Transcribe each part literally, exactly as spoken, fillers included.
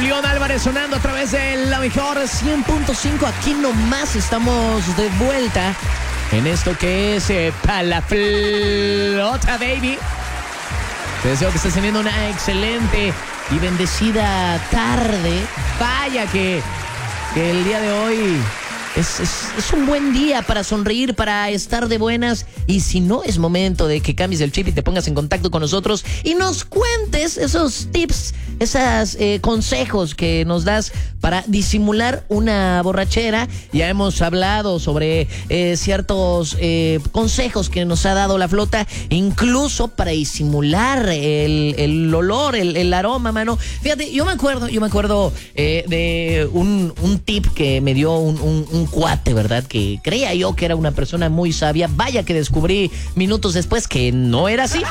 Julián Álvarez sonando a través de la mejor cien punto cinco. Aquí nomás estamos de vuelta en esto que es eh, Pa' la Flota, baby. Te deseo que estés teniendo una excelente y bendecida tarde. Vaya que, que el día de hoy es, es, es un buen día para sonreír, para estar de buenas. Y si no, es momento de que cambies el chip y te pongas en contacto con nosotros y nos cuentes esos tips, esos eh, consejos que nos das para disimular una borrachera. Ya hemos hablado sobre eh, ciertos eh, consejos que nos ha dado la flota, incluso para disimular el, el olor, el, el aroma, mano. Fíjate, yo me acuerdo, yo me acuerdo eh, de un, un tip que me dio un, un, un cuate, ¿verdad? Que creía yo que era una persona muy sabia. Vaya que descubrí minutos después que no era así.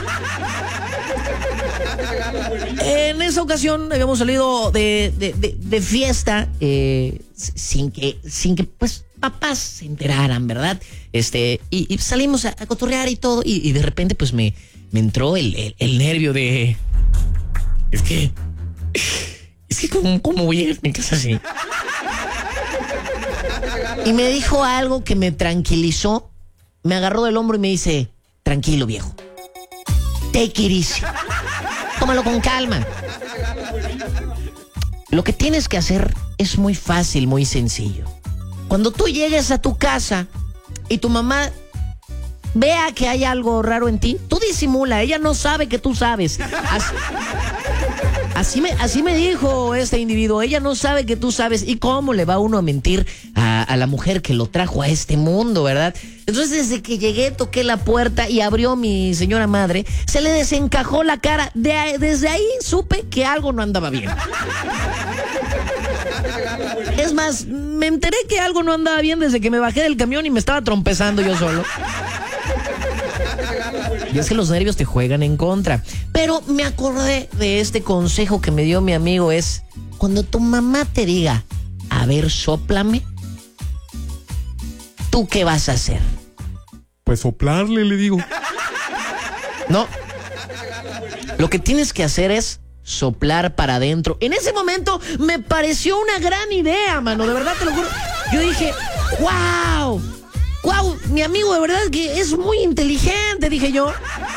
En esa ocasión habíamos salido de, de, de, de fiesta eh, sin que, sin que pues papás se enteraran, ¿verdad? Este, y, y salimos a, a cotorrear y todo, y, y de repente pues me, me entró el, el, el nervio de... Es que... Es que como, como voy a ir a mi casa así. Y me dijo algo que me tranquilizó. Me agarró del hombro y me dice: tranquilo, viejo. Take it easy. Tómalo con calma. Lo que tienes que hacer es muy fácil, muy sencillo. Cuando tú llegues a tu casa y tu mamá vea que hay algo raro en ti, tú disimula. Ella no sabe que tú sabes. Así, así, me, así me dijo este individuo. Ella no sabe que tú sabes. ¿Y cómo le va uno a mentir a, a la mujer que lo trajo a este mundo, verdad? Entonces, desde que llegué, toqué la puerta y abrió mi señora madre. Se le desencajó la cara. De, desde ahí supe que algo no andaba bien. Es más, me enteré que algo no andaba bien desde que me bajé del camión y me estaba trompezando yo solo. Y es que los nervios te juegan en contra. Pero me acordé de este consejo que me dio mi amigo. Es: cuando tu mamá te diga, a ver, sóplame, ¿tú qué vas a hacer? Pues soplarle, le digo. No. Lo que tienes que hacer es soplar para adentro. En ese momento me pareció una gran idea, mano. De verdad te lo juro. Yo dije, wow. Wow, mi amigo de verdad que es muy inteligente, dije yo.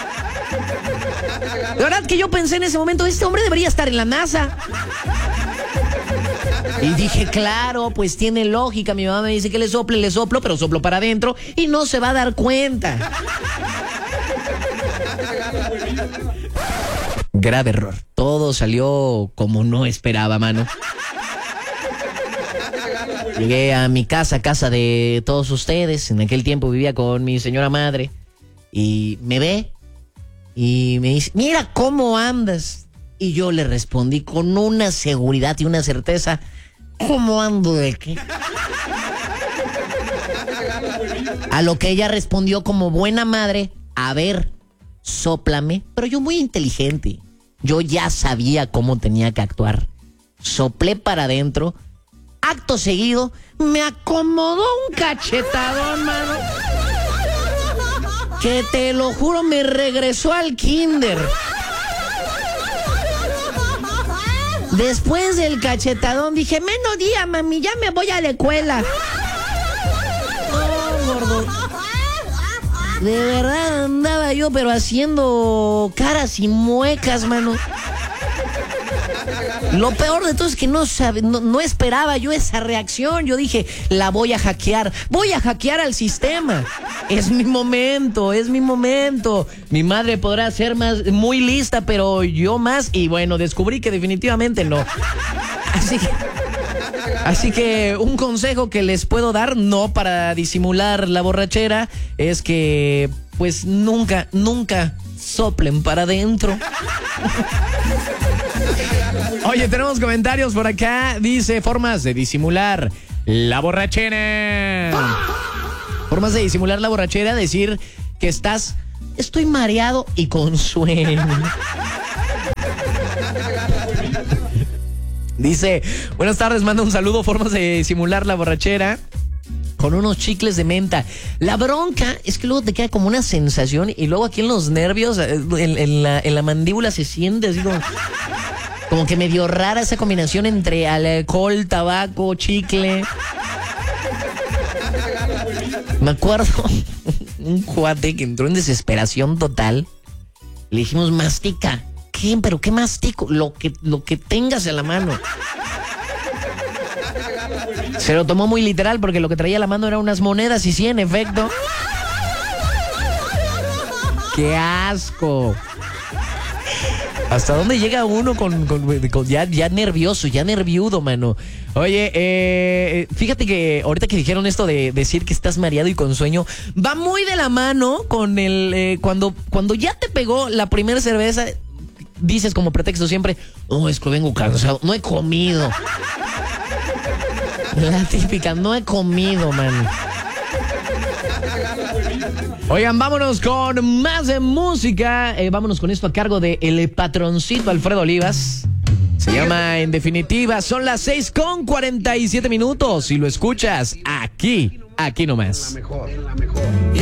De verdad que yo pensé en ese momento, este hombre debería estar en la NASA. Y dije, claro, pues tiene lógica. Mi mamá me dice que le sople, le soplo, pero soplo para adentro y no se va a dar cuenta. Grave error. Todo salió como no esperaba, mano. Llegué a mi casa, casa de todos ustedes. En aquel tiempo vivía con mi señora madre. Y me ve y me dice: mira cómo andas. Y yo le respondí con una seguridad y una certeza: ¿cómo ando de qué? A lo que ella respondió como buena madre: a ver, sóplame. Pero yo muy inteligente. Yo ya sabía cómo tenía que actuar. Soplé para adentro. Acto seguido, me acomodó un cachetadón, mano, que te lo juro me regresó al kinder. Después del cachetadón dije: menos día, mami, ya me voy a la escuela. No, gordo. De verdad andaba yo, pero haciendo caras y muecas, mano. Lo peor de todo es que no, sabe, no, no esperaba yo esa reacción. Yo dije, la voy a hackear. Voy a hackear al sistema. Es mi momento, es mi momento. Mi madre podrá ser más, muy lista, pero yo más. Y bueno, descubrí que definitivamente no. Así que, así que un consejo que les puedo dar, no para disimular la borrachera, es que pues nunca, nunca soplen para adentro. Oye, tenemos comentarios por acá. Dice: formas de disimular la borrachera. Formas de disimular la borrachera: decir que estás, estoy mareado y con sueño. Dice: buenas tardes, manda un saludo. Formas de disimular la borrachera: con unos chicles de menta. La bronca es que luego te queda como una sensación y luego aquí en los nervios, en, en, la, en la mandíbula se siente así como... Como que medio rara esa combinación entre alcohol, tabaco, chicle. Me acuerdo un cuate que entró en desesperación total. Le dijimos, mastica. ¿Qué? ¿Pero qué mastico? Lo que, lo que tengas en la mano. Se lo tomó muy literal porque lo que traía a la mano eran unas monedas y sí, en efecto. ¡Qué asco! ¿Hasta dónde llega uno con, con, con ya, ya nervioso, ya nerviudo, mano? Oye, eh, fíjate que ahorita que dijeron esto de decir que estás mareado y con sueño, va muy de la mano con el... Eh, cuando, cuando ya te pegó la primera cerveza, dices como pretexto siempre, oh, es que vengo cansado, no he comido. La típica, no he comido, man. Oigan, vámonos con más de música. Eh, vámonos con esto a cargo de el patroncito Alfredo Olivas. Se llama En Definitiva. Son las seis con cuarenta y siete minutos. Y lo escuchas aquí, aquí nomás. En la mejor, en la mejor.